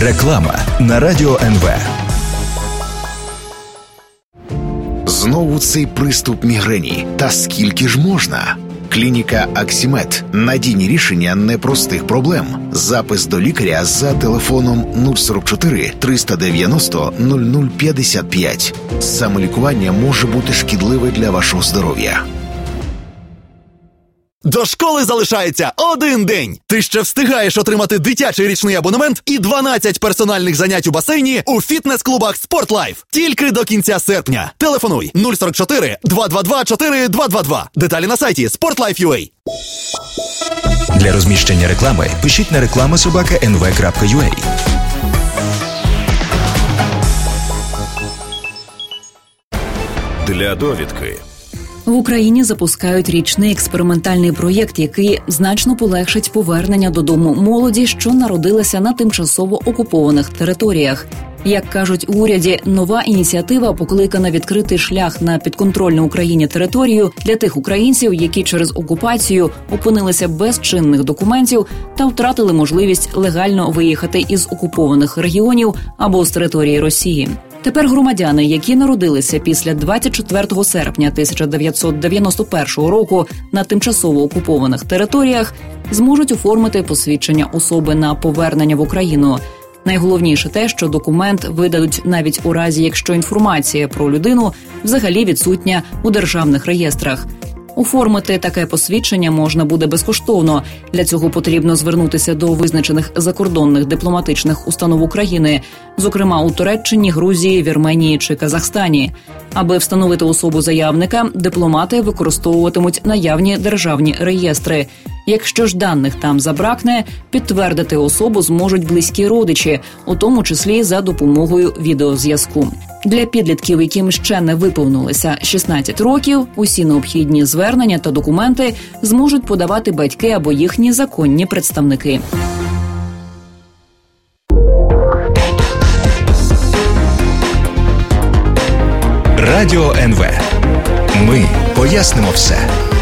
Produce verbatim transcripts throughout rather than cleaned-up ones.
Реклама на Радіо ен ве. Знову цей приступ мігрені. Та скільки ж можна? Клініка Аксімед. Надійні рішення непростих проблем. Запис до лікаря за телефоном нуль сорок чотири триста дев'яносто нуль нуль п'ятдесят п'ять. Самолікування може бути шкідливе для вашого здоров'я. До школи залишається один день. Ти ще встигаєш отримати дитячий річний абонемент і дванадцять персональних занять у басейні у фітнес-клубах «Спортлайф». Тільки до кінця серпня. Телефонуй нуль сорок чотири два два два чотири два два два. Деталі на сайті спортлайф крапка ю а. Для розміщення реклами пишіть на реклама собака ен ве крапка ю а. Для довідки. В Україні запускають річний експериментальний проєкт, який значно полегшить повернення додому молоді, що народилася на тимчасово окупованих територіях. Як кажуть у уряді, нова ініціатива покликана відкрити шлях на підконтрольну Україні територію для тих українців, які через окупацію опинилися без чинних документів та втратили можливість легально виїхати із окупованих регіонів або з території Росії. Тепер громадяни, які народилися після двадцять четвертого серпня тисяча дев'ятсот дев'яносто першого року на тимчасово окупованих територіях, зможуть оформити посвідчення особи на повернення в Україну. Найголовніше те, що документ видадуть навіть у разі, якщо інформація про людину взагалі відсутня у державних реєстрах. Оформити таке посвідчення можна буде безкоштовно. Для цього потрібно звернутися до визначених закордонних дипломатичних установ України, зокрема у Туреччині, Грузії, Вірменії чи Казахстані. Аби встановити особу заявника, дипломати використовуватимуть наявні державні реєстри. Якщо ж даних там забракне, підтвердити особу зможуть близькі родичі, у тому числі за допомогою відеозв'язку. Для підлітків, яким ще не виповнилося шістнадцять років, усі необхідні звернення та документи зможуть подавати батьки або їхні законні представники. Радіо ен ве. Ми пояснимо все.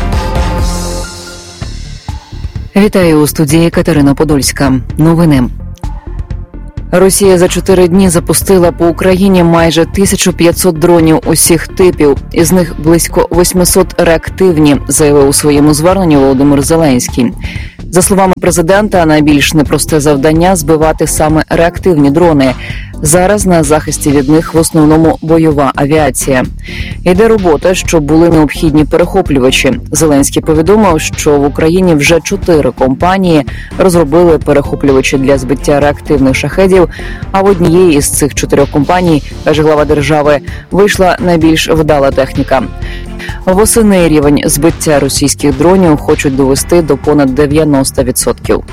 Вітаю, у студії Катерина Подольська. Новини. Росія за чотири дні запустила по Україні майже тисячу п'ятсот дронів усіх типів. Із них близько вісімсот реактивні, заявив у своєму зверненні Володимир Зеленський. За словами президента, найбільш непросте завдання – збивати саме реактивні дрони. Зараз на захисті від них в основному бойова авіація. Йде робота, щоб були необхідні перехоплювачі. Зеленський повідомив, що в Україні вже чотири компанії розробили перехоплювачі для збиття реактивних шахедів, а в однієї із цих чотирьох компаній, каже глава держави, вийшла найбільш вдала техніка. Восени рівень збиття російських дронів хочуть довести до понад дев'яносто відсотків.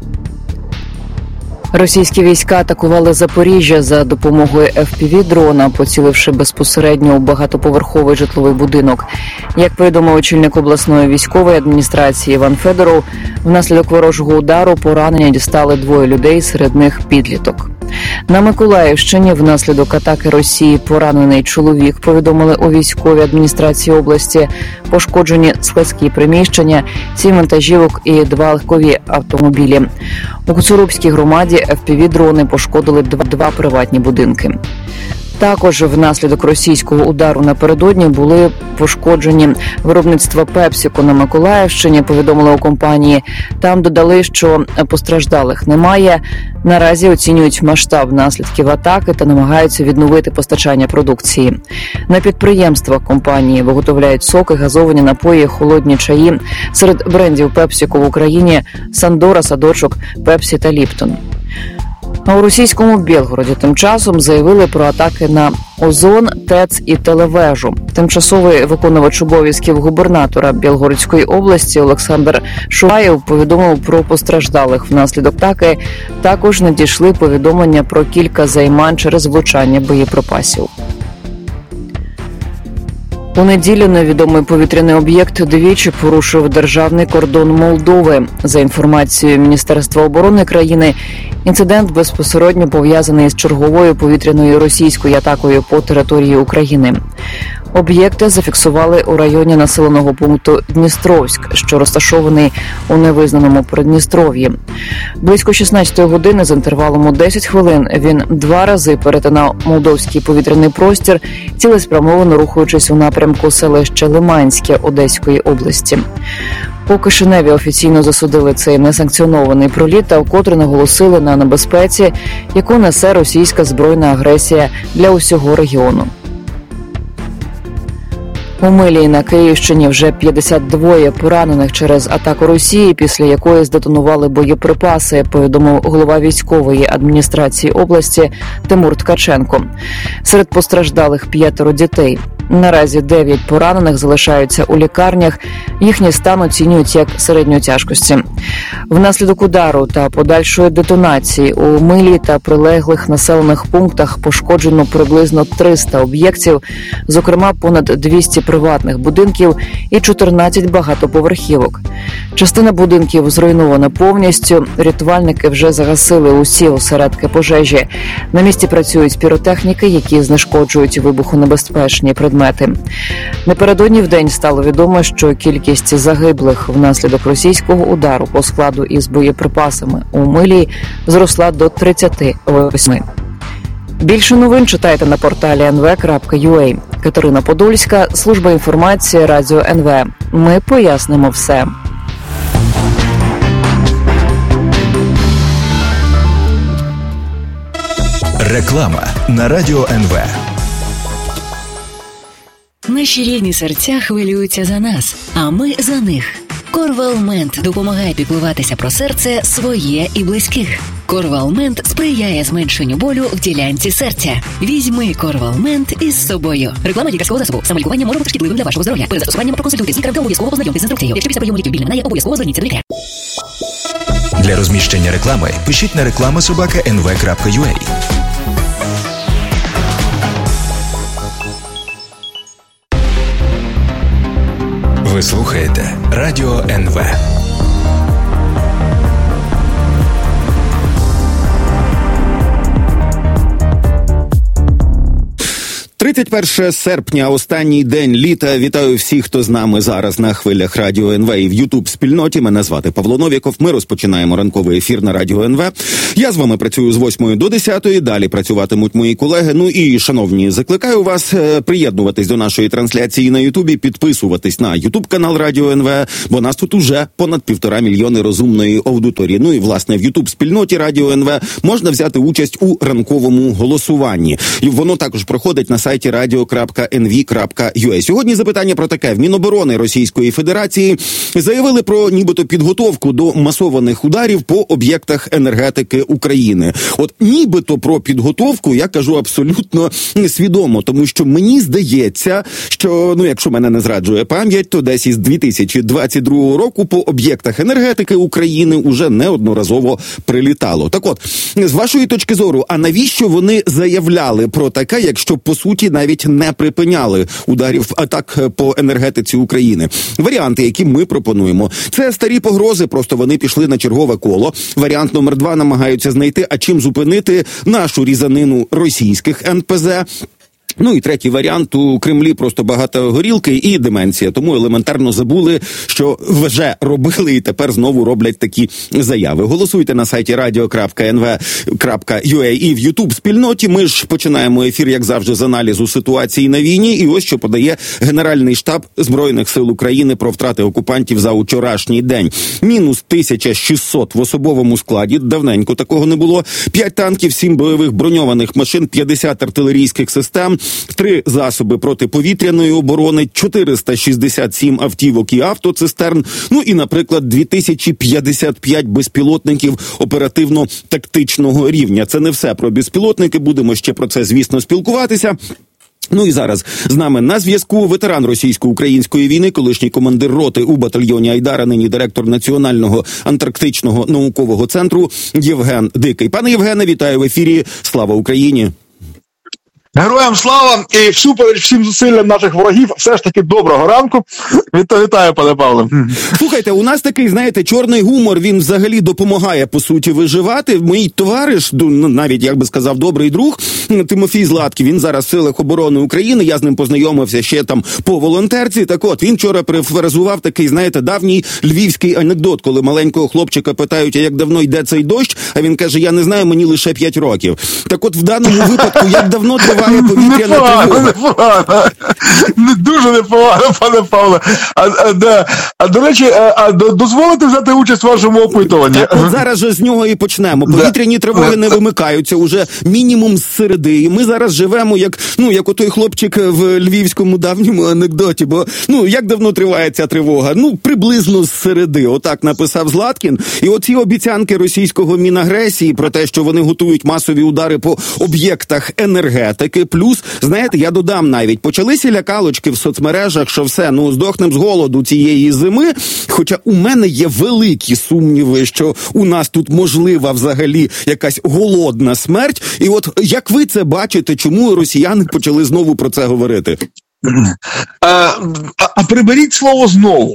Російські війська атакували Запоріжжя за допомогою еф пі ві-дрона, поціливши безпосередньо у багатоповерховий житловий будинок. Як повідомив очільник обласної військової адміністрації Іван Федоров, внаслідок ворожого удару поранення дістали двоє людей, серед них підліток. На Миколаївщині внаслідок атаки Росії поранений чоловік, повідомили у військовій адміністрації області. Пошкоджені складські приміщення, сім вантажівок і два легкові автомобілі. У Коцурубській громаді еф пі ві-дрони пошкодили два, два приватні будинки. Також внаслідок російського удару напередодні були пошкоджені виробництва Пепсіко на Миколаївщині, повідомили у компанії. Там додали, що постраждалих немає. Наразі оцінюють масштаб наслідків атаки та намагаються відновити постачання продукції. На підприємствах компанії виготовляють соки, газовані напої, холодні чаї. Серед брендів Пепсіко в Україні – Сандора, Садочок, Пепсі та Ліптон. А у російському Білгороді тим часом заявили про атаки на Озон, ТЕЦ і телевежу. Тимчасовий виконувач обов'язків губернатора Білгородської області Олександр Шуваєв повідомив про постраждалих внаслідок атаки. Також надійшли повідомлення про кілька займань через влучання боєприпасів. У неділю невідомий повітряний об'єкт двічі порушив державний кордон Молдови. За інформацією Міністерства оборони країни, інцидент безпосередньо пов'язаний з черговою повітряною російською атакою по території України. Об'єкти зафіксували у районі населеного пункту Дністровськ, що розташований у невизнаному Придністров'ї. Близько шістнадцятої години з інтервалом у десять хвилин він два рази перетинав молдовський повітряний простір, цілеспрямовано рухаючись у напрямку селища Лиманське Одеської області. У Кишиневі офіційно засудили цей несанкціонований проліт та вкотре наголосили на небезпеці, яку несе російська збройна агресія для усього регіону. У Милії на Київщині вже п'ятдесят два поранених через атаку Росії, після якої здетонували боєприпаси, повідомив голова військової адміністрації області Тимур Ткаченко. Серед постраждалих п'ятеро дітей. Наразі дев'ять поранених залишаються у лікарнях. Їхній стан оцінюють як середньої тяжкості. Внаслідок удару та подальшої детонації у Милі та прилеглих населених пунктах пошкоджено приблизно триста об'єктів, зокрема понад двісті приватних будинків і чотирнадцять багатоповерхівок. Частина будинків зруйнована повністю. Рятувальники вже загасили усі осередки пожежі. На місці працюють піротехніки, які знешкоджують вибухонебезпечні предмети. Напередодні в день стало відомо, що кількість загиблих внаслідок російського удару по складу із боєприпасами у Милі зросла до тридцяти восьми. Більше новин читайте на порталі ен ве крапка ю а. Катерина Подольська, служба інформації Радіо ен ве. Ми пояснимо все. Реклама на Радіо ен ве. Наші рідні серця хвилюються за нас, а ми за них. Корвалмент допомагає піклуватися про серце своє і близьких. Корвалмент сприяє зменшенню болю в ділянці серця. Візьми Корвалмент із собою. Реклама лікарського засобу. Самолікування може бути шкідливим для вашого здоров'я. Перед застосуванням проконсультуйтесь з лікарем та обов'язково ознайомтесь з інструкцією. Якщо після прийому ліків біль не минає, обов'язково зверніться до лікаря. Для розміщення реклами пишіть на реклама собака ен ве крапка ю а. Ви слухаєте Радіо ен ве. тридцять перше серпня, останній день літа. Вітаю всіх, хто з нами зараз на хвилях Радіо ен ве і в Ютуб-спільноті. Мене звати Павло Новіков. Ми розпочинаємо ранковий ефір на Радіо ен ве. Я з вами працюю з восьмої до десятої, далі працюватимуть мої колеги. Ну і, шановні, закликаю вас приєднуватись до нашої трансляції на Ютубі, підписуватись на Ютуб-канал Радіо ен ве, бо нас тут уже понад півтора мільйони розумної аудиторії. Ну і, власне, в Ютуб-спільноті Радіо ен ве можна взяти участь у ранковому голосуванні. І воно також проходить на сайті радіо крапка ен ве крапка ю а. Сьогодні запитання про таке. В Міноборони Російської Федерації заявили про нібито підготовку до масованих ударів по об'єктах енергетики України. От нібито про підготовку я кажу абсолютно свідомо, тому що мені здається, що, ну, якщо мене не зраджує пам'ять, то десь із дві тисячі двадцять другого року по об'єктах енергетики України уже неодноразово прилітало. Так от, з вашої точки зору, а навіщо вони заявляли про таке, якщо по суті навіть не припиняли ударів атак по енергетиці України? Варіанти, які ми пропонуємо, це старі погрози, просто вони пішли на чергове коло. Варіант номер два, намагаються знайти, а чим зупинити нашу різанину російських ен пе зет. Ну і третій варіант, у Кремлі просто багато горілки і деменція, тому елементарно забули, що вже робили і тепер знову роблять такі заяви. Голосуйте на сайті радіо крапка ен ве крапка ю а і в Ютуб-спільноті. Ми ж починаємо ефір, як завжди, з аналізу ситуації на війні. І ось що подає Генеральний штаб Збройних сил України про втрати окупантів за вчорашній день. Мінус тисяча шістсот в особовому складі, давненько такого не було. п'ять танків, сім бойових броньованих машин, п'ятдесят артилерійських систем, три засоби протиповітряної оборони, чотириста шістдесят сім автівок і автоцистерн, ну і, наприклад, дві тисячі п'ятдесят п'ять безпілотників оперативно-тактичного рівня. Це не все про безпілотники, будемо ще про це, звісно, спілкуватися. Ну і зараз з нами на зв'язку ветеран російсько-української війни, колишній командир роти у батальйоні Айдар, нині директор Національного антарктичного наукового центру Євген Дикий. Пане Євгене, вітаю в ефірі. Слава Україні! Героям слава і всупереч всім зусиллям наших ворогів, все ж таки доброго ранку. Вітаю, пане Павле. Слухайте, у нас такий, знаєте, чорний гумор, він взагалі допомагає, по суті, виживати. Мій товариш, навіть, як би сказав, добрий друг, Тимофій Златків, він зараз в силах оборони України, я з ним познайомився ще там по волонтерці. Так от, він вчора перефразував такий, знаєте, давній львівський анекдот, коли маленького хлопчика питають, а як давно йде цей дощ, а він каже, я не знаю, мені лише п'ять років. Так от, в даному випадку, як давно триває повітряна тривога? Непогано, не дуже непогано, пане Павле. А, а, да. а до речі, а, а, дозволите взяти участь в вашому опитуванні? Так от зараз же з нього і почнемо. Повітряні тривоги не вимикаються уже мінімум з середи. І ми зараз живемо як, ну, як отой хлопчик в львівському давньому анекдоті. Бо, ну, як давно триває ця тривога? Ну, приблизно з середи. Отак написав Златкін. І оці обіцянки російського Мінагресії про те, що вони готують масові удари по об'єктах енергетики. Плюс, знаєте, я додам навіть, почалися лякалочки в соцмережах, що все, ну, здохнем з голоду цієї зими. Хоча у мене є великі сумніви, що у нас тут можлива взагалі якась голодна смерть. І от як ви це бачите, чому росіяни почали знову про це говорити? А, а приберіть слово «знову».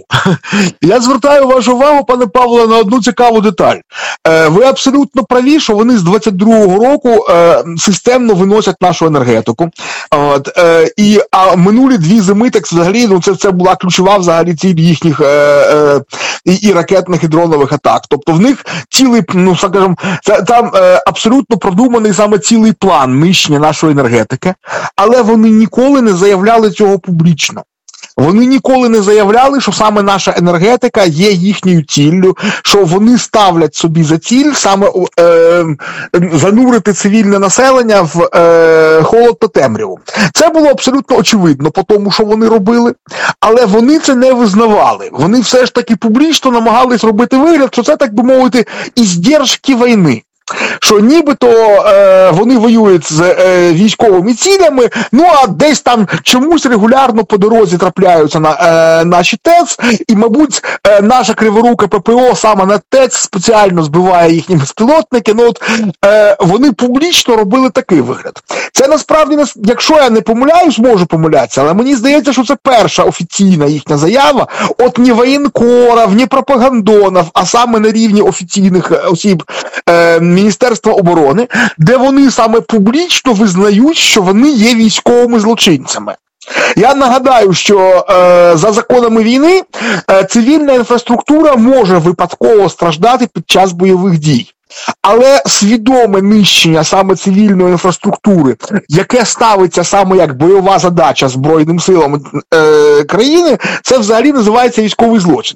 Я звертаю вашу увагу, пане Павло, на одну цікаву деталь. Ви абсолютно праві, що вони з двадцять другого року системно виносять нашу енергетику. От, і, а минулі дві зими, так взагалі, ну, це, це була ключова взагалі ціль їхніх е, е, і, і ракетних, і дронових атак. Тобто в них цілий, ну, скажімо, це, там е, абсолютно продуманий саме цілий план нищення нашої енергетики, але вони ніколи не заявляли цього публічно. Вони ніколи не заявляли, що саме наша енергетика є їхньою ціллю, що вони ставлять собі за ціль саме е, занурити цивільне населення в е, холод та темряву. Це було абсолютно очевидно по тому, що вони робили, але вони це не визнавали. Вони все ж таки публічно намагались робити вигляд, що це, так би мовити, іздержки війни. Що нібито е, вони воюють з е, військовими цілями, ну а десь там чомусь регулярно по дорозі трапляються на е, наші ТЕЦ, і, мабуть, е, наша криворука ППО саме на ТЕЦ спеціально збиває їхні безпілотники. Ну от е, вони публічно робили такий вигляд. Це насправді, якщо я не помиляюсь, можу помилятися, але мені здається, що це перша офіційна їхня заява, от ні воєнкорів, ні пропагандонів, а саме на рівні офіційних осіб е, Міністерства оборони, де вони саме публічно визнають, що вони є військовими злочинцями. Я нагадаю, що е, за законами війни е, цивільна інфраструктура може випадково страждати під час бойових дій. Але свідоме нищення саме цивільної інфраструктури, яке ставиться саме як бойова задача Збройним силам е, країни, це взагалі називається військовий злочин.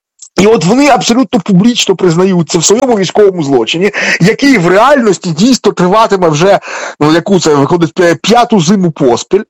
І от вони абсолютно публічно признаються в своєму військовому злочині, який в реальності дійсно триватиме вже, ну, яку це виходить, п'яту зиму поспіль.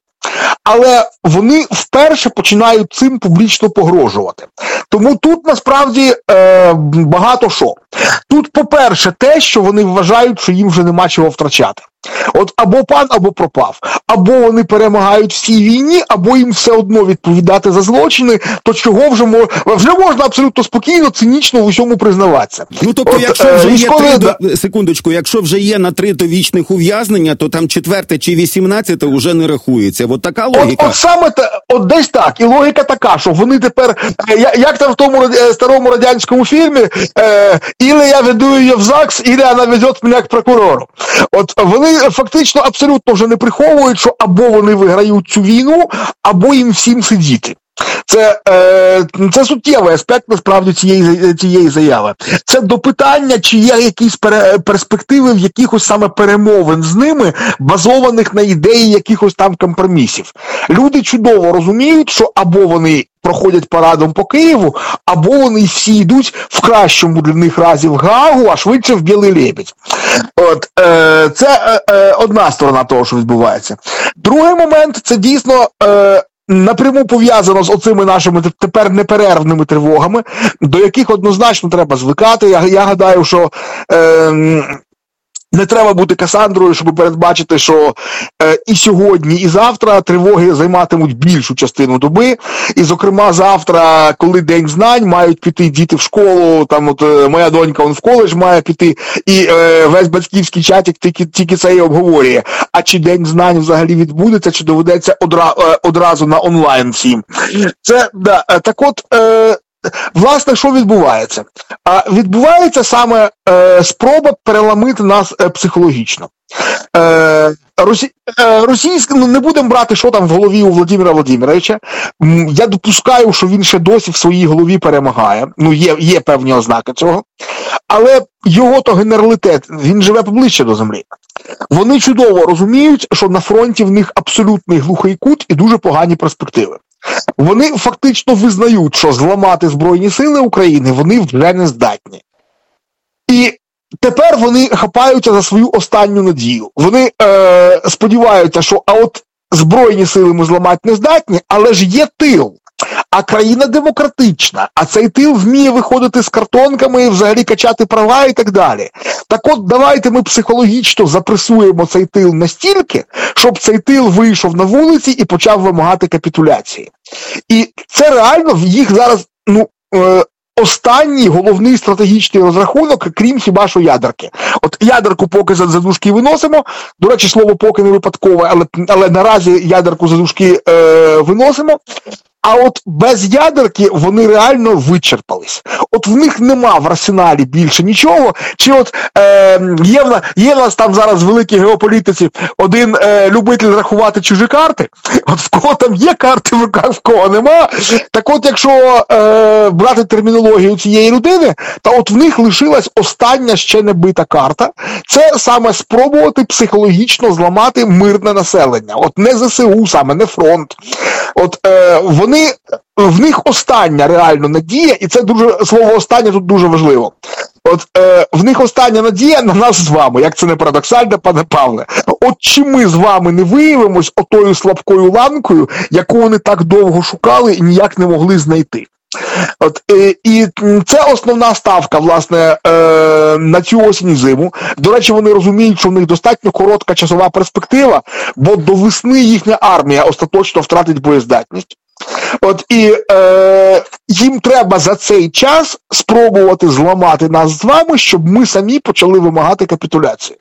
Але вони вперше починають цим публічно погрожувати. Тому тут насправді е, багато що. Тут, по-перше, те, що вони вважають, що їм вже нема чого втрачати. От або пан, або пропав. Або вони перемагають в цій війні, або їм все одно відповідати за злочини, то чого вже, мож... вже можна абсолютно спокійно, цинічно в усьому признаватися. Ну, тобто, От, якщо вже військові... є три, секундочку, якщо вже є на три довічних ув'язнення, то там четверте чи вісімнадцяте вже не рахується. От така логіка. От, от саме, те, от десь так. І логіка така, що вони тепер, як там в тому старому радянському фільмі, е, «Ілі я веду її в ЗАГС, ілі вона веде мене к прокурору». От вони фактично абсолютно вже не приховують, що або вони виграють цю війну, або їм всім сидіти. Це, е, це суттєвий аспект, насправді, цієї, цієї заяви. Це до питання, чи є якісь пере, перспективи в якихось саме перемовин з ними, базованих на ідеї якихось там компромісів. Люди чудово розуміють, що або вони проходять парадом по Києву, або вони всі йдуть в кращому для них разі в Гаагу, а швидше в Білий Лебідь. От, е, це е, е, одна сторона того, що відбувається. Другий момент, це дійсно... Е, напряму пов'язано з оцими нашими тепер неперервними тривогами, до яких однозначно треба звикати. Я, я гадаю, що е, Не треба бути Касандрою, щоб передбачити, що е, і сьогодні, і завтра тривоги займатимуть більшу частину доби. І, зокрема, завтра, коли День знань, мають піти діти в школу, там от е, моя донька он в коледж має піти, і е, весь батьківський чатик тільки, тільки це і обговорює. А чи День знань взагалі відбудеться, чи доведеться одра, е, одразу на онлайн всім? Це, да, е, так от... Е, Власне, що відбувається? А відбувається саме е, спроба переламити нас е, психологічно. Е, Росі... е, російське, ну не будемо брати, що там в голові у Володимира Володимировича. Я допускаю, що він ще досі в своїй голові перемагає. Ну, є, є певні ознаки цього. Але його-то генералітет, він живе поближче до землі. Вони чудово розуміють, що на фронті в них абсолютний глухий кут і дуже погані перспективи. Вони фактично визнають, що зламати Збройні сили України вони вже не здатні. І тепер вони хапаються за свою останню надію. Вони е, сподіваються, що а от Збройні сили ми зламати не здатні, але ж є тил. А країна демократична, а цей тил вміє виходити з картонками, взагалі качати права і так далі. Так от давайте ми психологічно запресуємо цей тил настільки, щоб цей тил вийшов на вулиці і почав вимагати капітуляції. І це реально в їх зараз, ну, е, останній головний стратегічний розрахунок, крім хіба що ядерки. От ядерку поки за дужки виносимо, до речі, слово поки не випадкове, але, але наразі ядерку за дужки е, виносимо. А от без ядерки вони реально вичерпались. От в них нема в арсеналі більше нічого. Чи от е, є, в, є в нас там зараз в великій геополітиці один е, любитель рахувати чужі карти. От в кого там є карти, в кого нема. Так от якщо е, брати термінологію цієї людини, то от в них лишилась остання ще не бита карта. Це саме спробувати психологічно зламати мирне населення. От не ЗСУ саме, не фронт. От е, вони Вони, в них остання реально надія, і це дуже, слово «останнє» тут дуже важливо. От е, в них остання надія на нас з вами, як це не парадоксально, пане Павле. От чи ми з вами не виявимось отою слабкою ланкою, яку вони так довго шукали і ніяк не могли знайти. От, і, і це основна ставка, власне, е, на цю осінь і зиму. До речі, вони розуміють, що в них достатньо коротка часова перспектива, бо до весни їхня армія остаточно втратить боєздатність. От і е, їм треба за цей час спробувати зламати нас з вами, щоб ми самі почали вимагати капітуляції.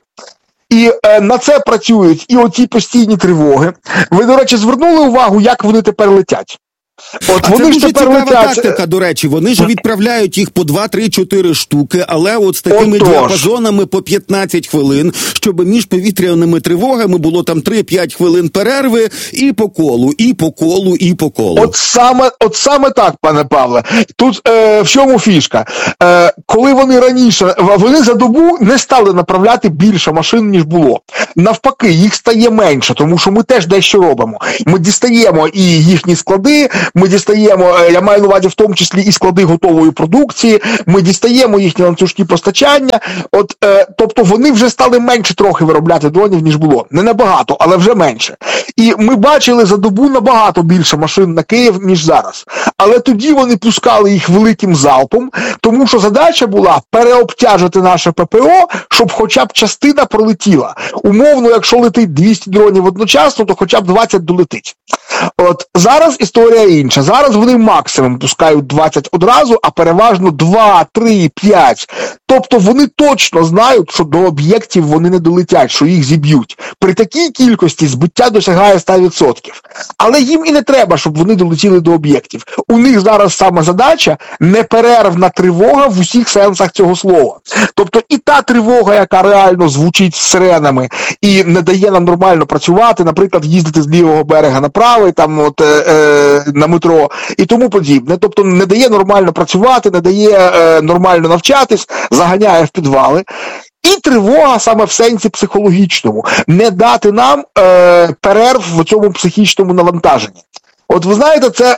І е, на це працюють і оці постійні тривоги. Ви, до речі, звернули увагу, як вони тепер летять? От а вони це дуже цікава летять... тактика, до речі, вони ж відправляють їх по два, три, чотири штуки, але от з такими Отож. діапазонами по п'ятнадцять хвилин, щоб між повітряними тривогами було там три-п'ять хвилин перерви і по колу, і по колу, і по колу. От саме, от саме так, пане Павле. Тут е, в чому фішка? Е, коли вони раніше, вони за добу не стали направляти більше машин, ніж було. Навпаки, їх стає менше, тому що ми теж дещо робимо. Ми дістаємо і їхні склади, ми дістаємо, я маю на увазі в тому числі і склади готової продукції, ми дістаємо їхні ланцюжки постачання, от, е, тобто вони вже стали менше трохи виробляти дронів, ніж було. Не набагато, але вже менше. І ми бачили за добу набагато більше машин на Київ, ніж зараз. Але тоді вони пускали їх великим залпом, тому що задача була переобтяжити наше ППО, щоб хоча б частина пролетіла. Умовно, якщо летить двісті дронів одночасно, то хоча б двадцять долетить. От зараз історія інша. Зараз вони максимум пускають двадцять одразу, а переважно два, три, п'ять. Тобто вони точно знають, що до об'єктів вони не долетять, що їх зіб'ють. При такій кількості збиття досягає сто відсотків. Але їм і не треба, щоб вони долетіли до об'єктів. У них зараз саме задача неперервна тривога в усіх сенсах цього слова. Тобто і та тривога, яка реально звучить з сиренами і не дає нам нормально працювати, наприклад, їздити з лівого берега на правий, там от е, е, на метро і тому подібне. Тобто не дає нормально працювати, не дає е, нормально навчатись, заганяє в підвали. І тривога саме в сенсі психологічному. Не дати нам е, перерв в цьому психічному навантаженні. От ви знаєте, це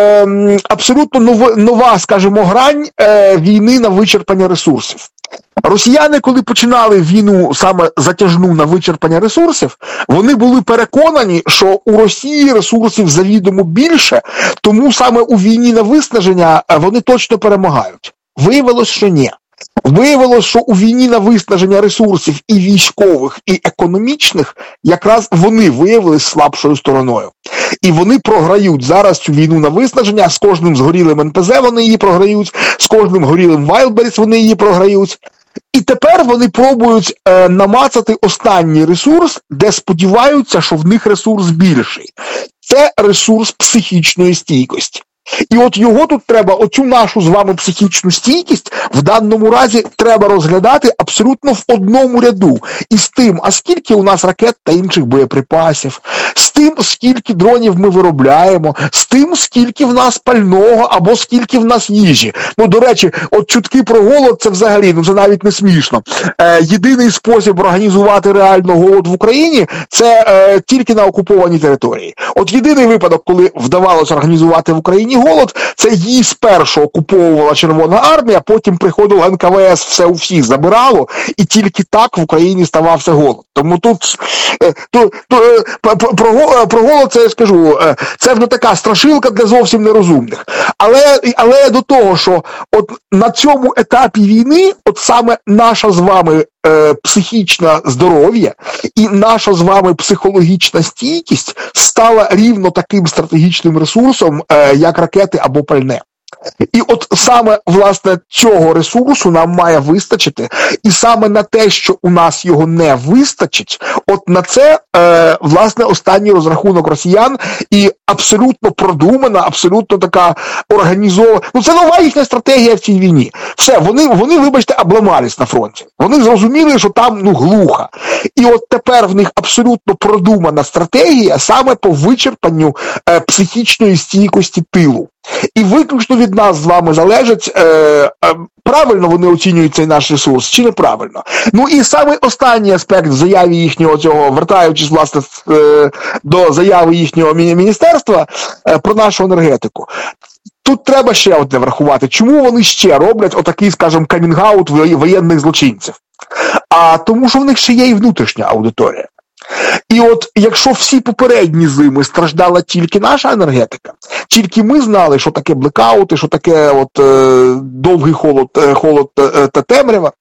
е, абсолютно нова, нова, скажімо, грань е, війни на вичерпання ресурсів. Росіяни, коли починали війну саме затяжну на вичерпання ресурсів, вони були переконані, що у Росії ресурсів завідомо більше, тому саме у війні на виснаження вони точно перемагають. Виявилось, що ні. Виявилося, що у війні на виснаження ресурсів і військових, і економічних, якраз вони виявилися слабшою стороною. І вони програють зараз цю війну на виснаження, з кожним згорілим ен пе зет вони її програють, з кожним горілим Wildberries вони її програють. І тепер вони пробують е, намацати останній ресурс, де сподіваються, що в них ресурс більший. Це ресурс психічної стійкості. І от його тут треба, оцю нашу з вами психічну стійкість, в даному разі треба розглядати абсолютно в одному ряду. І з тим, а скільки у нас ракет та інших боєприпасів, з тим, скільки дронів ми виробляємо, з тим, скільки в нас пального або скільки в нас їжі. Ну, до речі, от чутки про голод, це взагалі, ну це навіть не смішно. Е, єдиний спосіб організувати реально голод в Україні, це е, тільки на окупованій території. От єдиний випадок, коли вдавалося організувати в Україні голод, це її спершу окуповувала Червона армія, потім приходив ен ка ве ес, все у всіх забирало, і тільки так в Україні ставався голод. Тому тут то, то, про, про голод це я скажу, це вже така страшилка для зовсім нерозумних. Але, але до того, що от на цьому етапі війни, от саме наша з вами е, психічне здоров'я і наша з вами психологічна стійкість стала рівно таким стратегічним ресурсом, е, як ракети або пальне. І от саме, власне, цього ресурсу нам має вистачити, і саме на те, що у нас його не вистачить, от на це, е, власне, останній розрахунок росіян і абсолютно продумана, абсолютно така організована, ну це нова їхня стратегія в цій війні. Все, вони, вони вибачте, обламались на фронті. Вони зрозуміли, що там, ну, глухо. І от тепер в них абсолютно продумана стратегія саме по вичерпанню е, психічної стійкості тилу. І виключно від нас з вами залежить, е, е, правильно вони оцінюють цей наш ресурс, чи неправильно. Ну і саме останній аспект в заяві їхнього цього, вертаючись, власне, е, до заяви їхнього міністерства е, про нашу енергетику. Тут треба ще одне врахувати, чому вони ще роблять отакий, скажімо, камінг-аут воєнних злочинців. А тому, що в них ще є і внутрішня аудиторія. І от якщо всі попередні зими страждала тільки наша енергетика, тільки ми знали, що таке блекаути, що таке от, е, довгий холод, е, холод е, та темрява,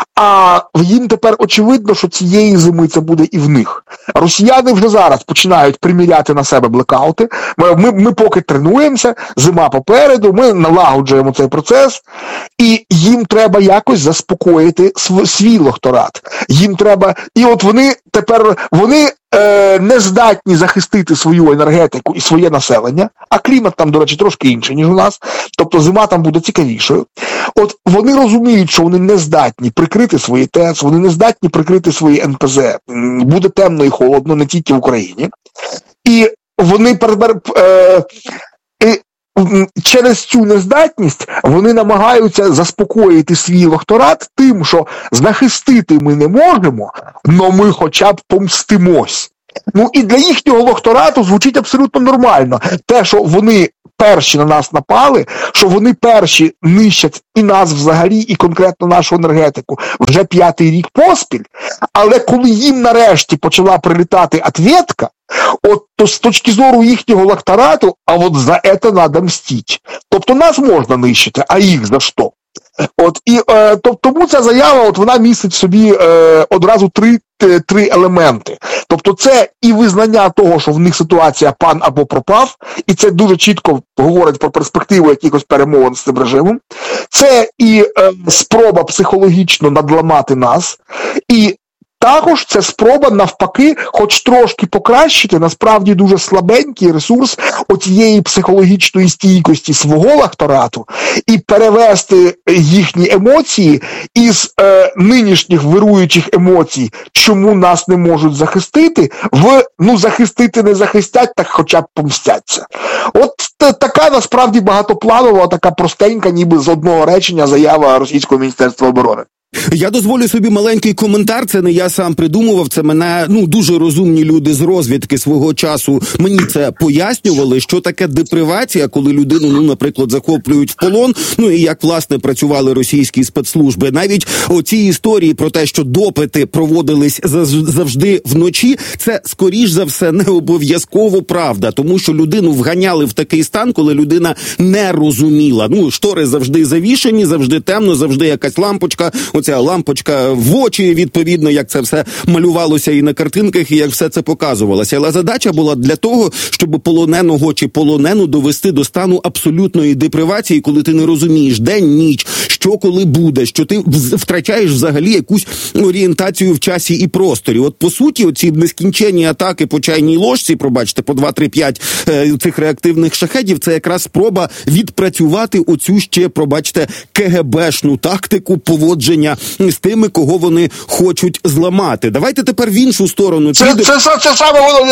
а їм тепер очевидно, що цієї зими це буде і в них. Росіяни вже зараз починають приміряти на себе блекаути, ми, ми, ми поки тренуємося, зима попереду, ми налагоджуємо цей процес, і їм треба якось заспокоїти св, свій лохторат. Їм треба, і от вони тепер, вони е, не здатні захистити свою енергетику і своє населення, а клімат там, до речі, трошки інший, ніж у нас, тобто зима там буде цікавішою. От вони розуміють, що вони не здатні прикрити свої ТЕЦ, вони не здатні прикрити свої ен пе зет, буде темно і холодно, не тільки в Україні. І вони е, е, через цю нездатність вони намагаються заспокоїти свій лохторат тим, що захистити ми не можемо, но ми хоча б помстимось. Ну і для їхнього лохторату звучить абсолютно нормально. Те, що вони перші на нас напали, що вони перші нищать і нас взагалі, і конкретно нашу енергетику вже п'ятий рік поспіль, але коли їм нарешті почала прилітати ответка, от то з точки зору їхнього лохторату, а от за це треба мстити. Тобто нас можна нищити, а їх за що? От, і, е, то, тому ця заява, от вона містить в собі е, одразу три, три елементи. Тобто це і визнання того, що в них ситуація пан або пропав, і це дуже чітко говорить про перспективу якихось перемовин з цим режимом. Це і е, спроба психологічно надламати нас, і також це спроба навпаки хоч трошки покращити насправді дуже слабенький ресурс оцієї психологічної стійкості свого лохторату і перевести їхні емоції із е, нинішніх вируючих емоцій, чому нас не можуть захистити, в, ну, захистити не захистять, так хоча б помстяться. От т- така насправді багатопланова, така простенька, ніби з одного речення заява Російського Міністерства оборони. Я дозволю собі маленький коментар, це не я сам придумував, це мене, ну, дуже розумні люди з розвідки свого часу мені це пояснювали, що таке депривація, коли людину, ну, наприклад, захоплюють в полон, ну, і як, власне, працювали російські спецслужби. Навіть оці історії про те, що допити проводились завжди вночі, це, скоріш за все, не обов'язково правда, тому що людину вганяли в такий стан, коли людина не розуміла. Ну, штори завжди завішені, завжди темно, завжди якась лампочка, оця лампочка в очі, відповідно, як це все малювалося і на картинках, і як все це показувалося. Але задача була для того, щоб полоненого чи полонену довести до стану абсолютної депривації, коли ти не розумієш день, ніч, що коли буде, що ти втрачаєш взагалі якусь орієнтацію в часі і просторі. От, по суті, оці нескінченні атаки по чайній ложці, пробачте, по два, три, п'ять е, цих реактивних шахедів, це якраз спроба відпрацювати оцю ще, пробачте, КГБшну тактику поводження з тими, кого вони хочуть зламати. Давайте тепер в іншу сторону. Це, це, це, це саме воно,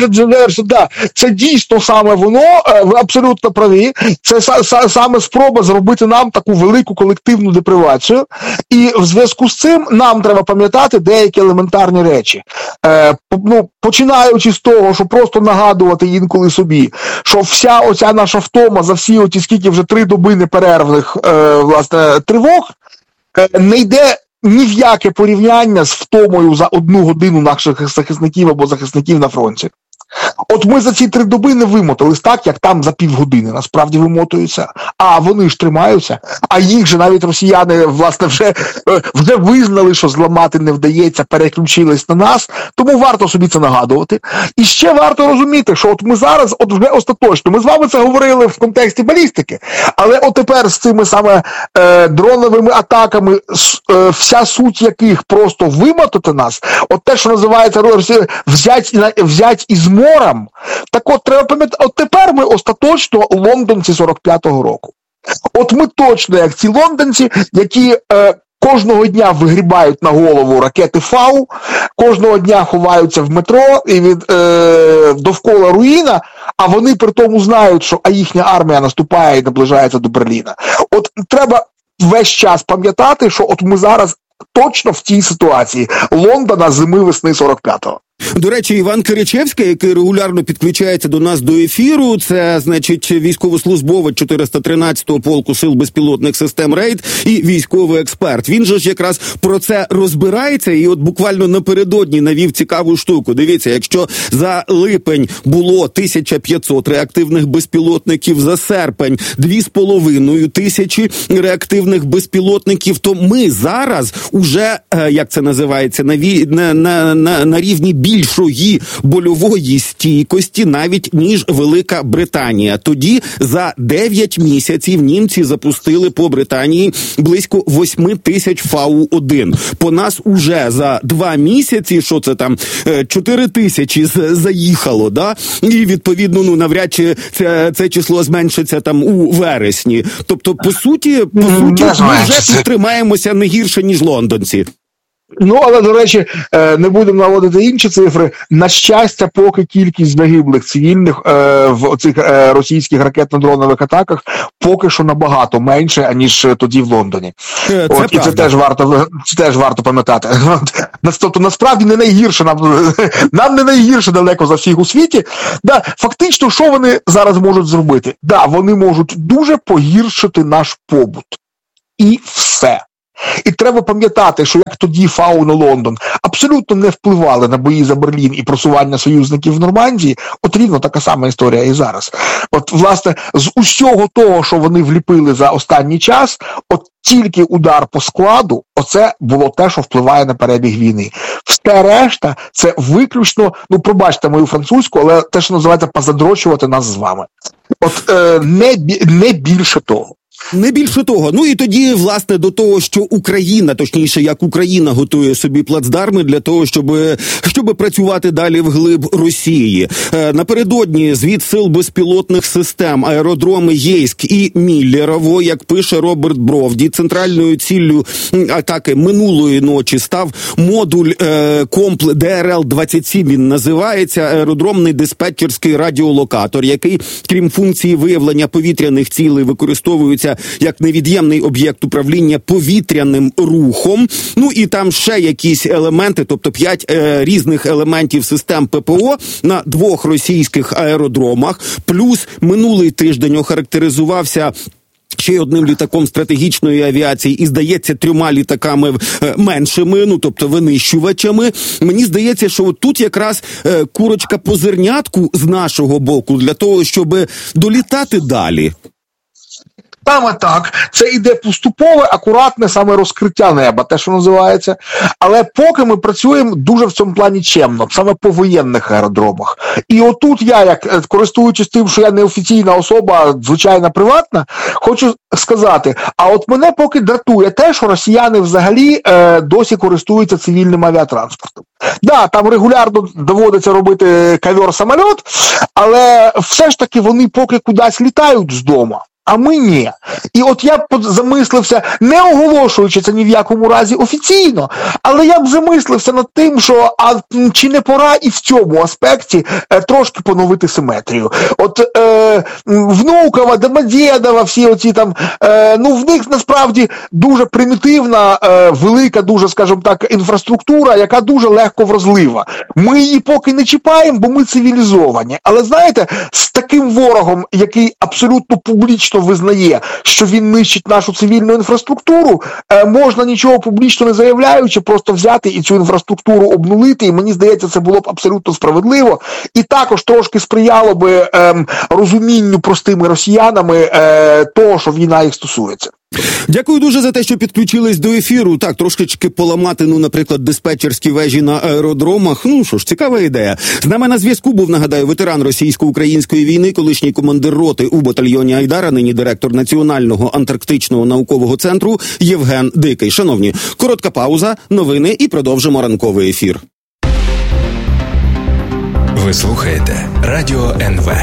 да, це дійсно саме воно, ви абсолютно праві, це саме спроба зробити нам таку велику колективну депривацію, і в зв'язку з цим нам треба пам'ятати деякі елементарні речі. Е, ну, починаючи з того, що просто нагадувати інколи собі, що вся оця наша втома за всі оті, скільки вже три доби неперервних, е, власне, тривог, е, не йде ні в яке порівняння з втомою за одну годину наших захисників або захисників на фронті. От ми за ці три доби не вимотались так, як там за півгодини насправді вимотуються, а вони ж тримаються, а їх же навіть росіяни, власне, вже, вже визнали, що зламати не вдається, переключились на нас, тому варто собі це нагадувати. І ще варто розуміти, що от ми зараз, от вже остаточно, ми з вами це говорили в контексті балістики, але от тепер з цими саме е, дроновими атаками, е, вся суть яких просто вимотати нас, от те, що називається взять, взять із морем, так от треба пам'ятати, от тепер ми остаточно лондонці сорок п'ятого року. От ми точно, як ці лондонці, які е, кожного дня вигрібають на голову ракети Фау, кожного дня ховаються в метро і від е, довкола руїна, а вони при тому знають, що а їхня армія наступає і наближається до Берліна. От треба весь час пам'ятати, що от ми зараз точно в тій ситуації Лондона зими-весни сорок п'ятого. До речі, Іван Киричевський, який регулярно підключається до нас до ефіру, це, значить, військовослужбовець чотириста тринадцятого полку сил безпілотних систем «Рейд» і військовий експерт. Він же ж якраз про це розбирається і от буквально напередодні навів цікаву штуку. Дивіться, якщо за липень було тисяча п'ятсот реактивних безпілотників, за серпень дві з половиною тисячі реактивних безпілотників, то ми зараз уже, як це називається, на, на, на, на, на рівні більшої больової стійкості навіть, ніж Велика Британія. Тоді за дев'ять місяців німці запустили по Британії близько восьми тисяч Фау один. По нас уже за два місяці, що це там, чотири тисячі заїхало, да? І відповідно, ну, навряд чи це, це число зменшиться там у вересні. Тобто, по суті, по суті, ми вже тут тримаємося не гірше, ніж лондонці. Ну, але, до речі, не будемо наводити інші цифри. На щастя, поки кількість загиблих цивільних е, в цих е, російських ракетно-дронових атаках поки що набагато менше, аніж тоді в Лондоні. Це От, і це теж варто, це теж варто пам'ятати. Тобто, насправді, не найгірше, нам, нам не найгірше далеко за всіх у світі. Да, фактично, що вони зараз можуть зробити? Да, вони можуть дуже погіршити наш побут. І все. І треба пам'ятати, що як тоді Фау на Лондон абсолютно не впливали на бої за Берлін і просування союзників в Нормандії, от рівно така сама історія і зараз. От, власне, з усього того, що вони вліпили за останній час, от тільки удар по складу, оце було те, що впливає на перебіг війни. Все решта, це виключно, ну, пробачте мою французьку, але те, що називається позадрочувати нас з вами. От е, не, не більше того. Не більше того. Ну і тоді, власне, до того, що Україна, точніше, як Україна готує собі плацдарми для того, щоб, щоб працювати далі вглиб Росії. Е, напередодні звіт сил безпілотних систем аеродроми Єйськ і Міллерово, як пише Роберт Бровді, центральною ціллю атаки минулої ночі став модуль е, комплекс Ді Ар Ел двадцять сім, він називається, аеродромний диспетчерський радіолокатор, який, крім функції виявлення повітряних цілей, використовується розглядався як невід'ємний об'єкт управління повітряним рухом. Ну і там ще якісь елементи, тобто п'ять е, різних елементів систем ППО на двох російських аеродромах. Плюс минулий тиждень охарактеризувався ще одним літаком стратегічної авіації і, здається, трьома літаками меншими, ну, тобто винищувачами. Мені здається, що от тут якраз е, курочка по зернятку з нашого боку для того, щоб долітати далі. Саме так, це іде поступове, акуратне саме розкриття неба, те, що називається. Але поки ми працюємо дуже в цьому плані чемно, саме по воєнних аеродромах. І отут я, як користуючись тим, що я не офіційна особа, звичайна приватна, хочу сказати, а от мене поки дратує те, що росіяни взагалі е, досі користуються цивільним авіатранспортом. Да, там регулярно доводиться робити ковер-самоліт, але все ж таки вони поки кудись літають з дому. А ми ні. І от я б замислився, не оголошуючи це ні в якому разі офіційно, але я б замислився над тим, що а чи не пора і в цьому аспекті е, трошки поновити симетрію. От е, Внуково, Домодєдово, всі оці там, е, ну в них насправді дуже примітивна, е, велика, дуже, скажімо так, інфраструктура, яка дуже легко вразлива. Ми її поки не чіпаємо, бо ми цивілізовані. Але знаєте, з таким ворогом, який абсолютно публічно визнає, що він нищить нашу цивільну інфраструктуру, е, можна нічого публічно не заявляючи, просто взяти і цю інфраструктуру обнулити, і мені здається, це було б абсолютно справедливо, і також трошки сприяло би е, розумінню простими росіянами е, того, що війна їх стосується. Дякую дуже за те, що підключились до ефіру. Так, трошечки поламати, ну, наприклад, диспетчерські вежі на аеродромах. Ну, що ж, цікава ідея. З нами на зв'язку був, нагадаю, ветеран російсько-української війни, колишній командир роти у батальйоні Айдар, нині директор Національного антарктичного наукового центру Євген Дикий. Шановні, коротка пауза, новини і продовжимо ранковий ефір. Ви слухаєте Радіо ен ве.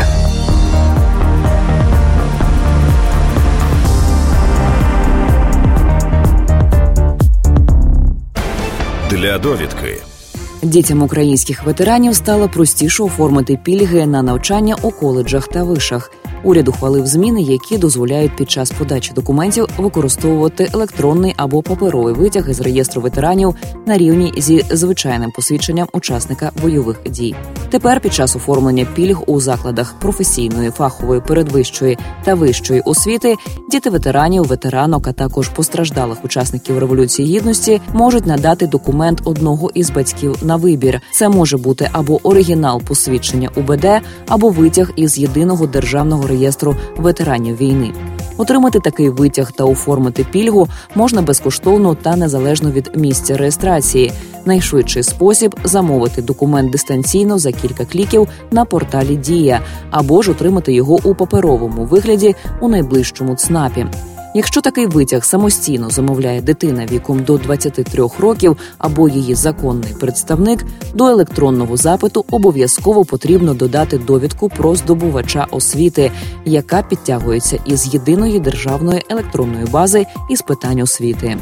Для довідки. Дітям українських ветеранів стало простіше оформити пільги на навчання у коледжах та вишах. Уряд ухвалив зміни, які дозволяють під час подачі документів використовувати електронний або паперовий витяг із реєстру ветеранів на рівні зі звичайним посвідченням учасника бойових дій. Тепер під час оформлення пільг у закладах професійної, фахової, передвищої та вищої освіти діти ветеранів, ветеранок, а також постраждалих учасників Революції Гідності можуть надати документ одного із батьків на вибір. Це може бути або оригінал посвідчення УБД, або витяг із єдиного державного реєстру ветеранів війни. Отримати такий витяг та оформити пільгу можна безкоштовно та незалежно від місця реєстрації. Найшвидший спосіб – замовити документ дистанційно за кілька кліків на порталі «Дія» або ж отримати його у паперовому вигляді у найближчому ЦНАПі. Якщо такий витяг самостійно замовляє дитина віком до двадцяти трьох років або її законний представник, до електронного запиту обов'язково потрібно додати довідку про здобувача освіти, яка підтягується із єдиної державної електронної бази із питань освіти.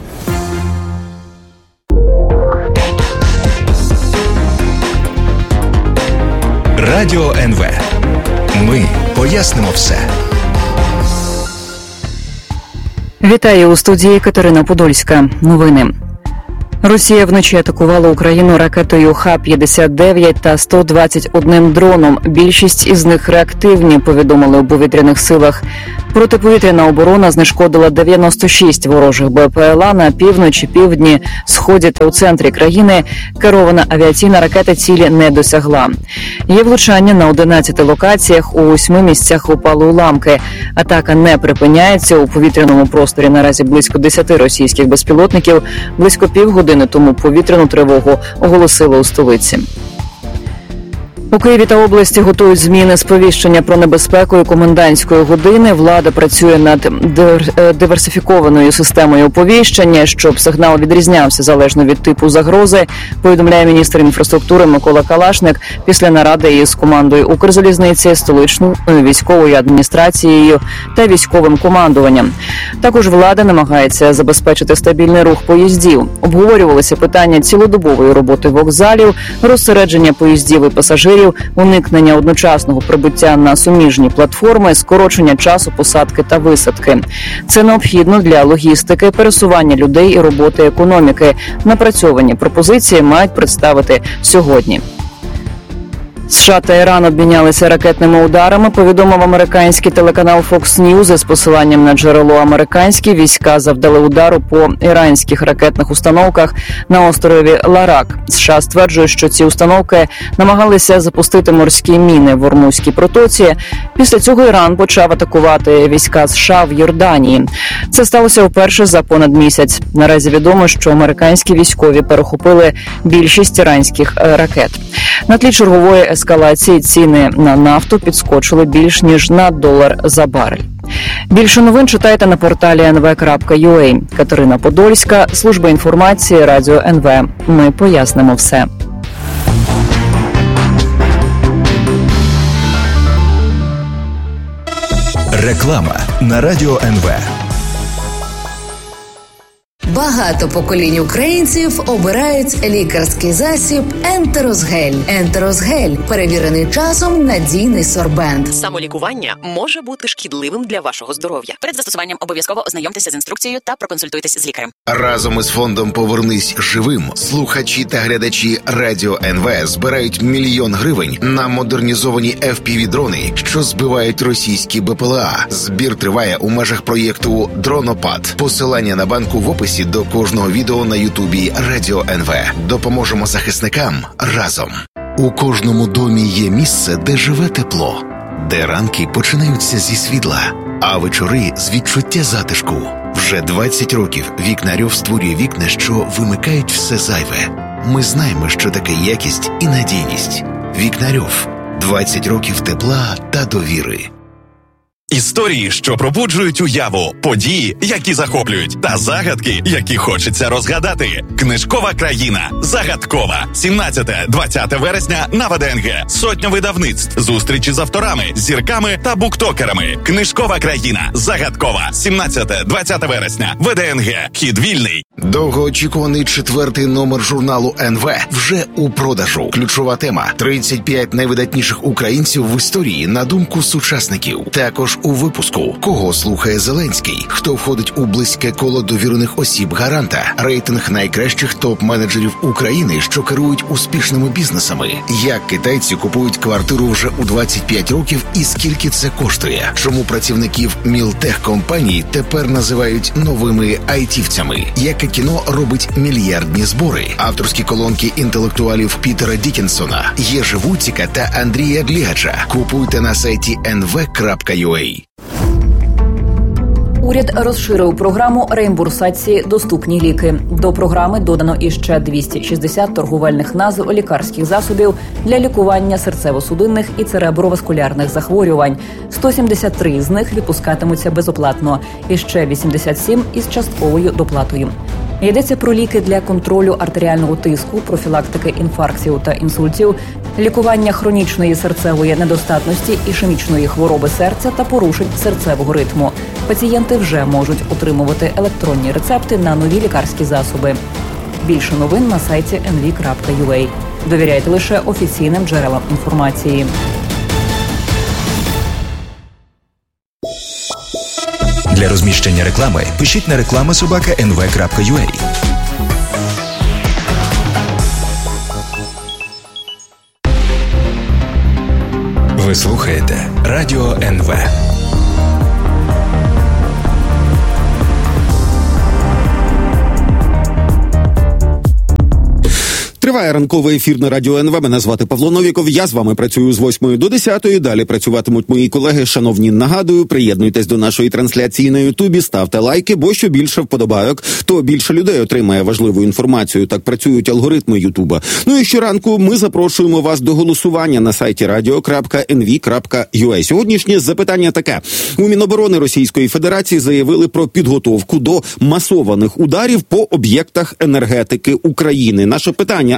Радіо ен ве. Ми пояснимо все. Вітаю, у студії Катерина Подольська. Новини. Росія вночі атакувала Україну ракетою Х п'ятдесят дев'ять та сто двадцять одним дроном. Більшість із них реактивні, повідомили у повітряних силах. Протиповітряна оборона знешкодила дев'яносто шість ворожих БПЛА на півночі, півдні, сході та у центрі країни. Керована авіаційна ракета цілі не досягла. Є влучання на одинадцяти локаціях, у восьми місцях упали уламки. Атака не припиняється. У повітряному просторі наразі близько десяти російських безпілотників. Близько півгодини тому повітряну тривогу оголосили у столиці. У Києві та області готують зміни сповіщення про небезпеку і комендантської години. Влада працює над диверсифікованою системою оповіщення, щоб сигнал відрізнявся залежно від типу загрози, повідомляє міністр інфраструктури Микола Калашник після наради із командою Укрзалізниці, столичною військовою адміністрацією та військовим командуванням. Також влада намагається забезпечити стабільний рух поїздів. Обговорювалися питання цілодобової роботи вокзалів, розсередження поїздів і пасажирів літаків, уникнення одночасного прибуття на суміжні платформи, скорочення часу посадки та висадки. Це необхідно для логістики, пересування людей і роботи економіки. Напрацьовані пропозиції мають представити сьогодні. США та Іран обмінялися ракетними ударами, повідомив американський телеканал Fox News. З посиланням на джерело американські війська завдали удару по іранських ракетних установках на острові Ларак. США стверджують, що ці установки намагалися запустити морські міни в Ормузькій протоці. Після цього Іран почав атакувати війська США в Йорданії. Це сталося вперше за понад місяць. Наразі відомо, що американські військові перехопили більшість іранських ракет. На тлі чергової ескалації ціни на нафту підскочили більш ніж на долар за барель. Більше новин читайте на порталі ен ве крапка ю а. Катерина Подольська, служба інформації, Радіо ен ве. Ми пояснимо все. Реклама на Радіо ен ве. Багато поколінь українців обирають лікарський засіб Ентерозгель. Ентерозгель – перевірений часом надійний сорбент. Самолікування може бути шкідливим для вашого здоров'я. Перед застосуванням обов'язково ознайомтеся з інструкцією та проконсультуйтесь з лікарем. Разом із фондом «Повернись живим» слухачі та глядачі Радіо ен ве збирають мільйон гривень на модернізовані еф пі ві-дрони, що збивають російські бе пе ел а. Збір триває у межах проєкту «Дронопад». Посилання на банку в описі до кожного відео на Ютубі Радіо ен ве. Допоможемо захисникам разом. У кожному домі є місце, де живе тепло, де ранки починаються зі світла, а вечори з відчуття затишку. Вже двадцять років Вікнарьов створює вікна, що вимикають все зайве. Ми знаємо, що таке якість і надійність. Вікнарьов. двадцять років тепла та довіри. Історії, що пробуджують уяву, події, які захоплюють, та загадки, які хочеться розгадати. Книжкова країна. Загадкова. сімнадцяте-двадцяте вересня на ве де ен ге. Сотня видавництв. Зустрічі з авторами, зірками та буктокерами. Книжкова країна. Загадкова. сімнадцяте-двадцяте вересня. ве де ен ге. Вхід вільний. Довгоочікуваний четвертий номер журналу ен ве вже у продажу. Ключова тема – тридцять п'ять найвидатніших українців в історії на думку сучасників. Також у випуску «Кого слухає Зеленський?», хто входить у близьке коло довірених осіб гаранта, рейтинг найкращих топ-менеджерів України, що керують успішними бізнесами, як китайці купують квартиру вже у двадцять п'ять років і скільки це коштує, чому працівників мілтехкомпаній тепер називають новими айтівцями, яке кіно робить мільярдні збори, авторські колонки інтелектуалів Пітера Дікінсона, Єжи Вуціка та Андрія Глігача. Купуйте на сайті ен ве крапка ю а. Уряд розширив програму реімбурсації «Доступні ліки». До програми додано іще двісті шістдесят торговельних назв лікарських засобів для лікування серцево-судинних і цереброваскулярних захворювань. сто сімдесят три з них відпускатимуться безоплатно, і ще вісімдесят сім із частковою доплатою. Йдеться про ліки для контролю артеріального тиску, профілактики інфарктів та інсультів, лікування хронічної серцевої недостатності, ішемічної хвороби серця та порушень серцевого ритму. Пацієнти вже можуть отримувати електронні рецепти на нові лікарські засоби. Більше новин на сайті ен ве крапка ю а. Довіряйте лише офіційним джерелам інформації. Для розміщення реклами пишіть на реклама собака ен ве крапка ю а. Ви слухаєте Радіо ен ве. Триває ранковий ефір на Радіо ен ве. Мене звати Павло Новіков. Я з вами працюю з восьмої до десятої. Далі працюватимуть мої колеги. Шановні, нагадую, приєднуйтесь до нашої трансляції на Ютубі, ставте лайки, бо що більше вподобайок, то більше людей отримає важливу інформацію. Так працюють алгоритми Ютуба. Ну і щоранку ми запрошуємо вас до голосування на сайті радіо крапка ен ве крапка ю а. Сьогоднішнє запитання таке. У Міноборони Російської Федерації заявили про підготовку до масованих ударів по об'єктах енергетики України. Наше питання: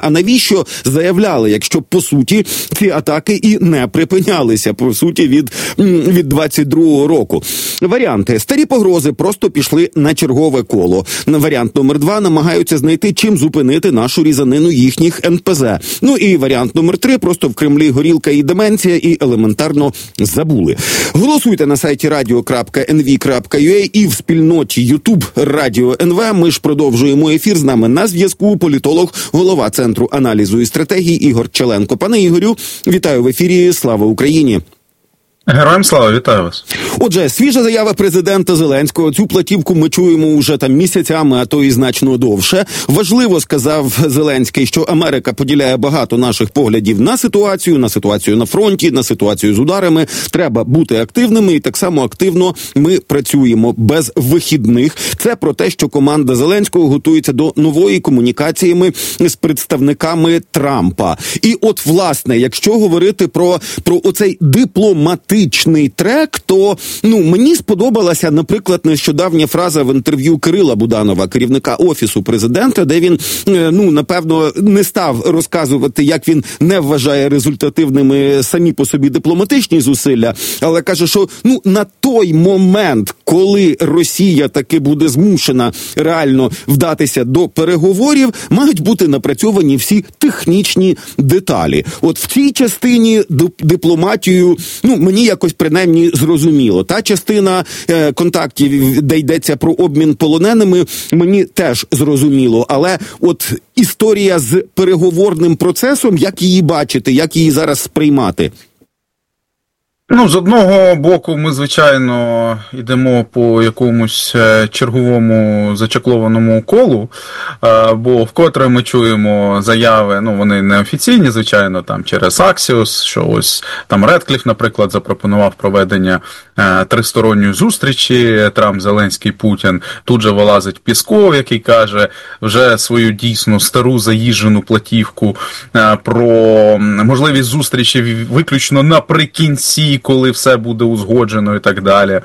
А навіщо заявляли, якщо по суті ці атаки і не припинялися, по суті, від, від двадцять другого року? Варіанти. Старі погрози просто пішли на чергове коло. На варіант номер два намагаються знайти, чим зупинити нашу різанину їхніх ен пе зет. Ну і варіант номер три. Просто в Кремлі горілка і деменція і елементарно забули. Голосуйте на сайті радіо крапка ен ві крапка ю а і в спільноті Ютуб Радіо ен ве. Ми ж продовжуємо ефір. З нами на зв'язку політолог, голова Центру аналізу і стратегії Ігор Челенко. Пане Ігорю, вітаю в ефірі. Слава Україні! Героям слава, вітаю вас. Отже, свіжа заява президента Зеленського. Цю платівку ми чуємо уже там місяцями, а то і значно довше. Важливо, сказав Зеленський, що Америка поділяє багато наших поглядів на ситуацію, на ситуацію на фронті, на ситуацію з ударами. Треба бути активними, і так само активно ми працюємо без вихідних. Це про те, що команда Зеленського готується до нової комунікаціями з представниками Трампа. І от, власне, якщо говорити про, про оцей дипломатичний трек, то, ну, мені сподобалася, наприклад, нещодавня фраза в інтерв'ю Кирила Буданова, керівника Офісу президента, де він, ну, напевно, не став розказувати, як він не вважає результативними самі по собі дипломатичні зусилля, але каже, що, ну, на той момент, коли Росія таки буде змушена реально вдатися до переговорів, мають бути напрацьовані всі технічні деталі. От в цій частині дипломатію, ну, мені якось принаймні зрозуміло. Та частина е, контактів, де йдеться про обмін полоненими, мені теж зрозуміло. Але от історія з переговорним процесом, як її бачити, як її зараз сприймати? Ну, з одного боку, ми, звичайно, йдемо по якомусь черговому зачеклованому колу, бо вкотре ми чуємо заяви, ну, вони неофіційні, звичайно, там через Axios, що ось там Редкліф, наприклад, запропонував проведення тристоронньої зустрічі Трамп, Зеленський, Путін. Тут же вилазить Пісков, який каже вже свою дійсно стару заїжджену платівку про можливість зустрічі виключно наприкінці, коли все буде узгоджено і так далі.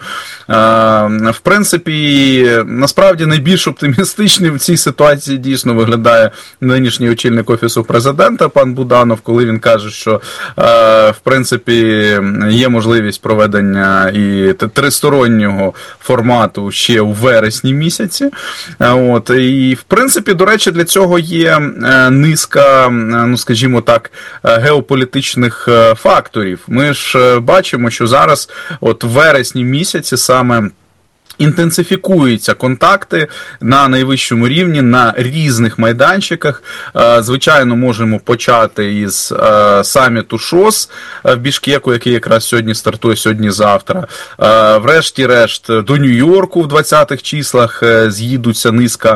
В принципі, насправді найбільш оптимістичним в цій ситуації дійсно виглядає нинішній очільник Офісу президента, пан Буданов, коли він каже, що в принципі є можливість проведення і тристороннього формату ще у вересні місяці. От, і в принципі, до речі, для цього є низка, ну скажімо так, геополітичних факторів. Ми ж бачимо, що зараз от в вересні місяці саме інтенсифікуються контакти на найвищому рівні, на різних майданчиках. Звичайно, можемо почати із саміту ШОС в Бішкеку, який якраз сьогодні стартує, сьогодні-завтра. Врешті-решт, до Нью-Йорку в двадцятих числах з'їдуться низка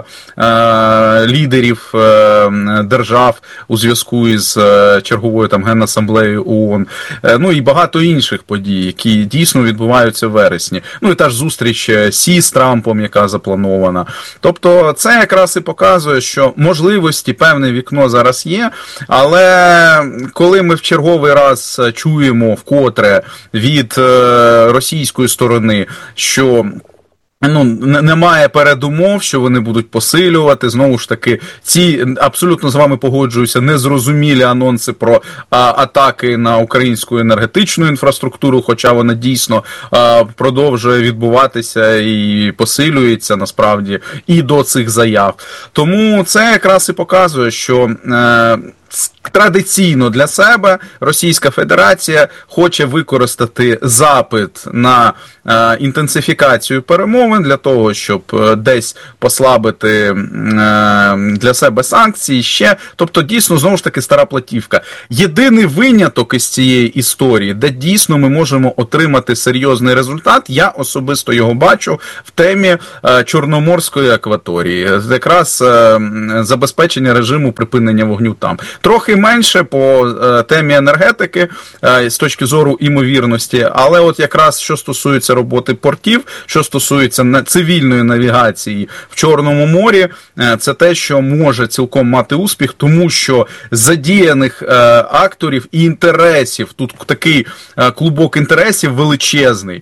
лідерів держав у зв'язку із черговою там Генасамблеєю ООН. Ну і багато інших подій, які дійсно відбуваються в вересні. Ну і та ж зустріч Сі з Трампом, яка запланована. Тобто це якраз і показує, що можливості, певне вікно зараз є, але коли ми в черговий раз чуємо вкотре від російської сторони, що ну, немає передумов, що вони будуть посилювати. Знову ж таки, ці, абсолютно з вами погоджуюся, незрозумілі анонси про а, атаки на українську енергетичну інфраструктуру, хоча вона дійсно а, продовжує відбуватися і посилюється, насправді, і до цих заяв. Тому це якраз і показує, що е, традиційно для себе Російська Федерація хоче використати запит на е, інтенсифікацію перемовин для того, щоб е, десь послабити е, для себе санкції ще. Тобто, дійсно, знову ж таки, стара платівка. Єдиний виняток із цієї історії, де дійсно ми можемо отримати серйозний результат, я особисто його бачу в темі е, Чорноморської акваторії. Якраз е, забезпечення режиму припинення вогню там. Трохи менше по темі енергетики з точки зору імовірності, але от якраз що стосується роботи портів, що стосується цивільної навігації в Чорному морі, це те, що може цілком мати успіх, тому що задіяних акторів і інтересів, тут такий клубок інтересів величезний,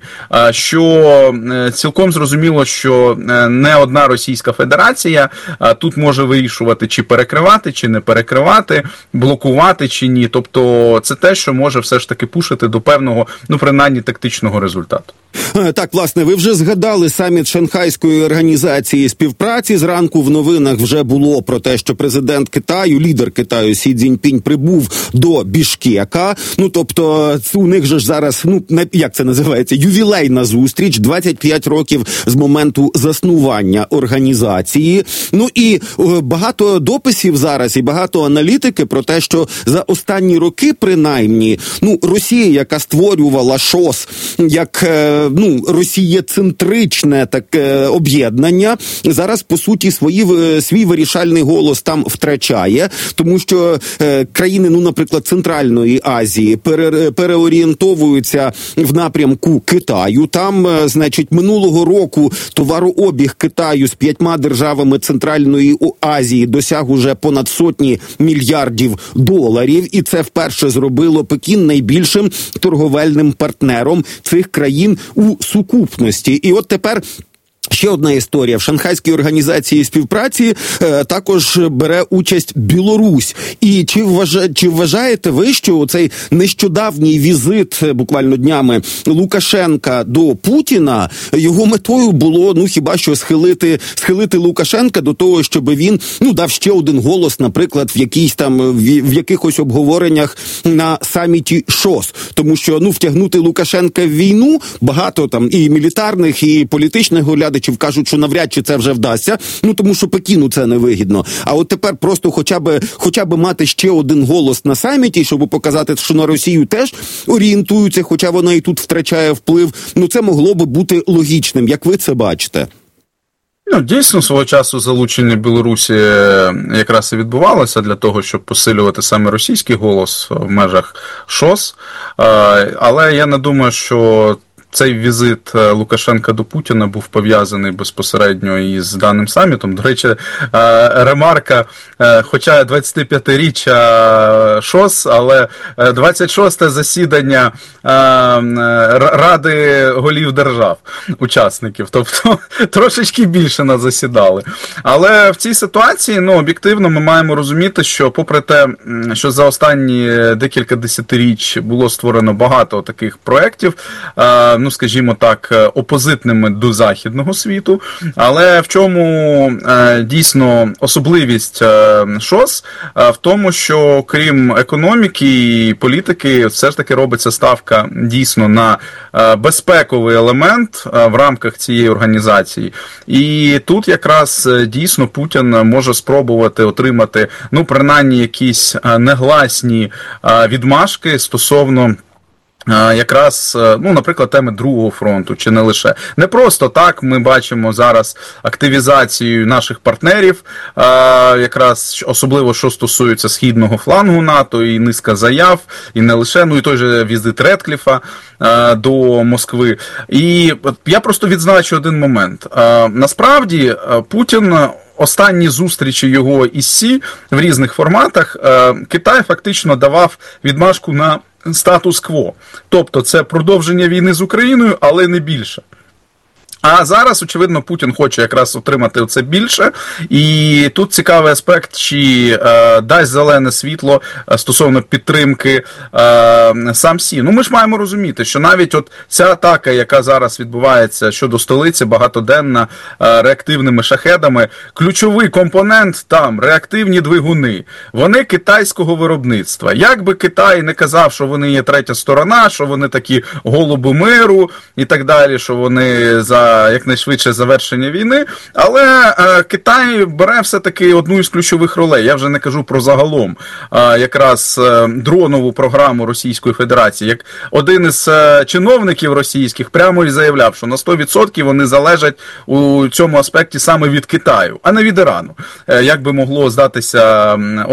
що цілком зрозуміло, що не одна Російська Федерація тут може вирішувати, чи перекривати, чи не перекривати, блокувати чи ні. Тобто це те, що може все ж таки пушити до певного, ну принаймні, тактичного результату. Так, власне, ви вже згадали саміт Шанхайської організації співпраці. Зранку в новинах вже було про те, що президент Китаю, лідер Китаю Сі Цзіньпінь прибув до Бішкека. Ну, тобто, у них же ж зараз, ну, як це називається, ювілейна зустріч, двадцять п'ять років з моменту заснування організації. Ну і багато дописів зараз і багато аналітики про те, що за останні роки, принаймні, ну, Росія, яка створювала ШОС як, ну, росієцентричне таке об'єднання, зараз, по суті, свої, свій вирішальний голос там втрачає, тому що е, країни, ну, наприклад, Центральної Азії пере, переорієнтовуються в напрямку Китаю. Там, е, значить, минулого року товарообіг Китаю з п'ятьма державами Центральної Азії досяг уже понад сотні мільярдів доларів, і це вперше зробило Пекін найбільшим торговельним партнером цих країн у сукупності. І от тепер ще одна історія. В Шанхайській організації співпраці е, також бере участь Білорусь. І чи, вважа, чи вважаєте ви, що цей нещодавній візит, буквально днями, Лукашенка до Путіна, його метою було, ну, хіба що схилити, схилити Лукашенка до того, щоб він, ну, дав ще один голос, наприклад, в якійсь там, в, в якихось обговореннях на саміті ШОС. Тому що, ну, втягнути Лукашенка в війну багато там і мілітарних, і політичних глядачів кажуть, що навряд чи це вже вдасться, ну тому що Пекіну це не вигідно. А от тепер просто хоча б, хоча б мати ще один голос на саміті, щоб показати, що на Росію теж орієнтуються, хоча вона і тут втрачає вплив, ну це могло би бути логічним. Як ви це бачите? Ну, дійсно, свого часу залучення Білорусі якраз і відбувалося для того, щоб посилювати саме російський голос в межах ШОС, але я не думаю, що цей візит Лукашенка до Путіна був пов'язаний безпосередньо із даним самітом. До речі, ремарка, хоча двадцятип'ятиріччя ШОС, але двадцять шосте засідання Ради голів держав, учасників, тобто трошечки більше нас засідали. Але в цій ситуації, ну, об'єктивно ми маємо розуміти, що попри те, що за останні декілька десятиріч було створено багато таких проєктів, ну, скажімо так, опозитними до західного світу, але в чому дійсно особливість ШОС? В тому, що крім економіки і політики, все ж таки робиться ставка дійсно на безпековий елемент в рамках цієї організації. І тут якраз дійсно Путін може спробувати отримати, ну, принаймні якісь негласні відмашки стосовно якраз, ну, наприклад, теми Другого фронту, чи не лише. Не просто так ми бачимо зараз активізацію наших партнерів, якраз особливо, що стосується східного флангу НАТО, і низка заяв, і не лише, ну і той же візит Редкліфа до Москви. І я просто відзначу один момент. Насправді, Путін, останні зустрічі його із Сі в різних форматах, Китай фактично давав відмашку на статус-кво. Тобто це продовження війни з Україною, але не більше. А зараз, очевидно, Путін хоче якраз отримати це більше, і тут цікавий аспект, чи е, дасть зелене світло стосовно підтримки е, сам Сі. Ну, ми ж маємо розуміти, що навіть от ця атака, яка зараз відбувається щодо столиці, багатоденна, е, реактивними шахедами, ключовий компонент там, реактивні двигуни, вони китайського виробництва. Як би Китай не казав, що вони є третя сторона, що вони такі голуби миру і так далі, що вони за якнайшвидше завершення війни, але е, Китай бере все-таки одну із ключових ролей. Я вже не кажу про загалом е, якраз е, дронову програму Російської Федерації. Як один із е, чиновників російських прямо і заявляв, що на сто відсотків вони залежать у цьому аспекті саме від Китаю, а не від Ірану. Е, як би могло здатися